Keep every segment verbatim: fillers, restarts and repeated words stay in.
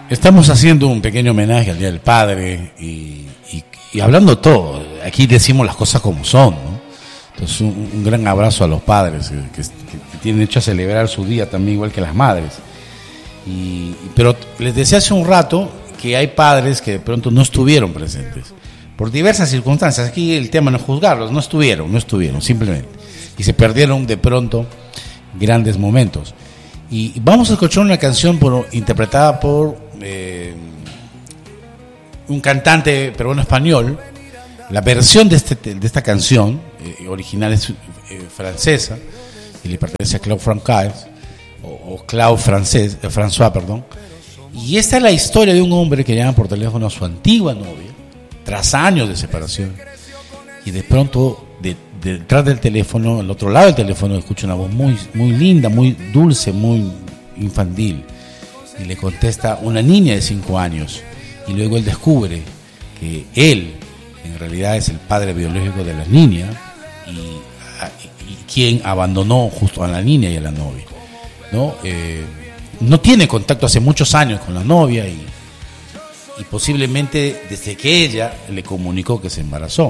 Estamos haciendo un pequeño homenaje al Día del Padre y, y, y hablando todo, aquí decimos las cosas como son, ¿no? Entonces un, un gran abrazo a los padres que, que, que tienen hecho a celebrar su día también igual que las madres. Y, pero les decía hace un rato que hay padres que de pronto no estuvieron presentes por diversas circunstancias. Aquí el tema no es juzgarlos, no estuvieron, no estuvieron simplemente, y se perdieron de pronto grandes momentos. Y vamos a escuchar una canción por, interpretada por eh, un cantante peruano español. La versión de, este, de esta canción eh, original es eh, francesa y le pertenece a Claude François o, o Claude Français, eh, François, perdón. Y esta es la historia de un hombre que llama por teléfono a su antigua novia tras años de separación, y de pronto de, de, detrás del teléfono, al otro lado del teléfono, escucha una voz muy, muy linda, muy dulce, muy infantil, y le contesta una niña de cinco años, y luego él descubre que él en realidad es el padre biológico de la niña y, y quien abandonó justo a la niña y a la novia, ¿no? Eh, no tiene contacto hace muchos años con la novia y y posiblemente desde que ella le comunicó que se embarazó.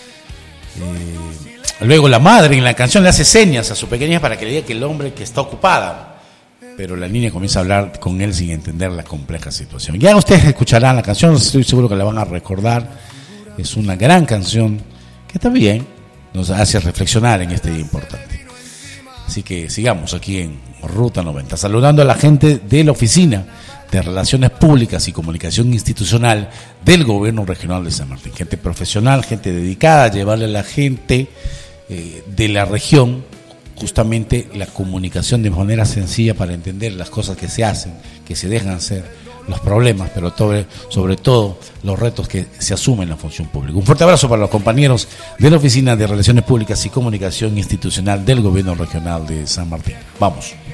Eh, luego la madre en la canción le hace señas a su pequeña para que le diga que el hombre que está ocupada, pero la niña comienza a hablar con él sin entender la compleja situación. Ya ustedes escucharán la canción, estoy seguro que la van a recordar. Es una gran canción que también nos hace reflexionar en este día importante. Así que sigamos aquí en Ruta noventa, saludando a la gente de la Oficina de Relaciones Públicas y Comunicación Institucional del Gobierno Regional de San Martín. Gente profesional, gente dedicada a llevarle a la gente eh, de la región justamente la comunicación de manera sencilla para entender las cosas que se hacen, que se dejan hacer, los problemas, pero sobre, sobre todo los retos que se asumen en la función pública. Un fuerte abrazo para los compañeros de la Oficina de Relaciones Públicas y Comunicación Institucional del Gobierno Regional de San Martín. Vamos.